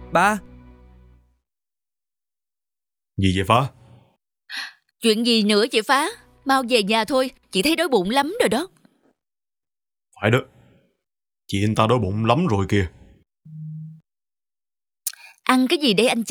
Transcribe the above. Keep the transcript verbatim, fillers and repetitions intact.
Ba. Gì vậy Phá? Chuyện gì nữa chị Phá? Mau về nhà thôi, chị thấy đói bụng lắm rồi đó. Phải đó, chị anh ta đói bụng lắm rồi kìa. Ăn cái gì đây anh